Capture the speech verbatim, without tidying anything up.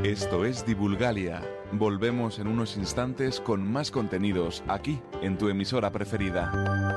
Esto es Divulgalia. Volvemos en unos instantes con más contenidos aquí, en tu emisora preferida.